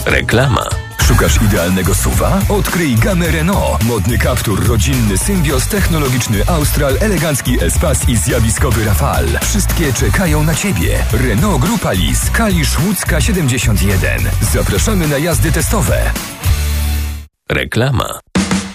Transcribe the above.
Reklama. Szukasz idealnego SUV-a? Odkryj gamę Renault. Modny Captur, rodzinny Symbios, technologiczny Austral, elegancki Espace i zjawiskowy Rafale. Wszystkie czekają na Ciebie. Renault Grupa Lis, Kalisz, Łódzka 71. Zapraszamy na jazdy testowe. Reklama.